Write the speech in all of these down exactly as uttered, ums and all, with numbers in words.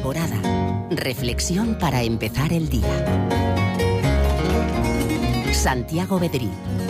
temporada. Reflexión para empezar el día. Santiago Bedrí.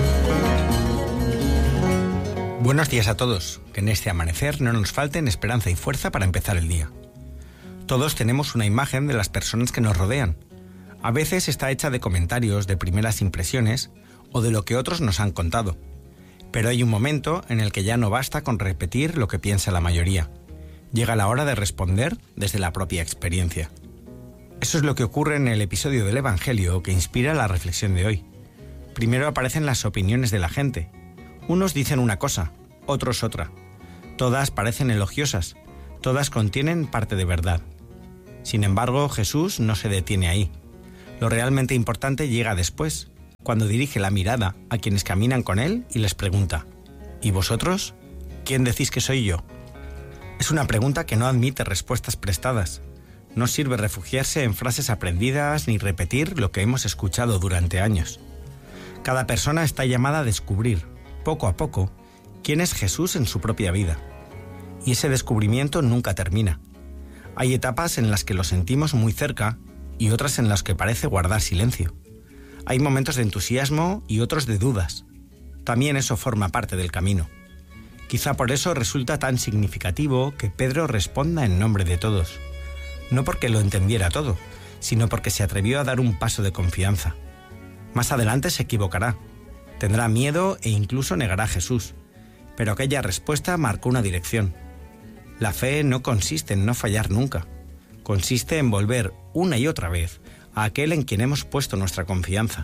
Buenos días a todos. Que en este amanecer no nos falten esperanza y fuerza para empezar el día. Todos tenemos una imagen de las personas que nos rodean. A veces está hecha de comentarios, de primeras impresiones o de lo que otros nos han contado. Pero hay un momento en el que ya no basta con repetir lo que piensa la mayoría. Llega la hora de responder desde la propia experiencia. Eso es lo que ocurre en el episodio del Evangelio que inspira la reflexión de hoy. Primero aparecen las opiniones de la gente. Unos dicen una cosa, otros otra. Todas parecen elogiosas, todas contienen parte de verdad. Sin embargo, Jesús no se detiene ahí. Lo realmente importante llega después, cuando dirige la mirada a quienes caminan con él y les pregunta: ¿y vosotros? ¿Quién decís que soy yo? Es una pregunta que no admite respuestas prestadas. No sirve refugiarse en frases aprendidas ni repetir lo que hemos escuchado durante años. Cada persona está llamada a descubrir, poco a poco, quién es Jesús en su propia vida. Y ese descubrimiento nunca termina. Hay etapas en las que lo sentimos muy cerca y otras en las que parece guardar silencio. Hay momentos de entusiasmo y otros de dudas. También eso forma parte del camino. Quizá por eso resulta tan significativo que Pedro responda en nombre de todos. No porque lo entendiera todo, sino porque se atrevió a dar un paso de confianza. Más adelante se equivocará. Tendrá miedo e incluso negará a Jesús. Pero aquella respuesta marcó una dirección. La fe no consiste en no fallar nunca. Consiste en volver una y otra vez a aquel en quien hemos puesto nuestra confianza.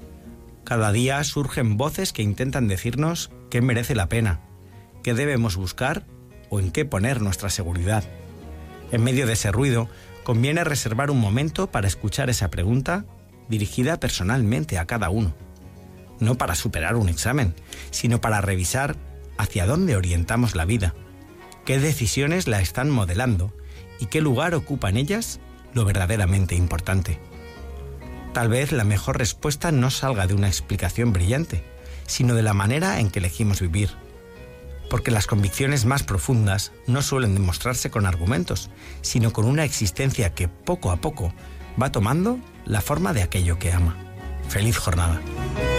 Cada día surgen voces que intentan decirnos qué merece la pena, qué debemos buscar o en qué poner nuestra seguridad. En medio de ese ruido, conviene reservar un momento para escuchar esa pregunta dirigida personalmente a cada uno. No para superar un examen, sino para revisar hacia dónde orientamos la vida, qué decisiones la están modelando y qué lugar ocupa en ellas lo verdaderamente importante. Tal vez la mejor respuesta no salga de una explicación brillante, sino de la manera en que elegimos vivir. Porque las convicciones más profundas no suelen demostrarse con argumentos, sino con una existencia que poco a poco va tomando la forma de aquello que ama. ¡Feliz jornada!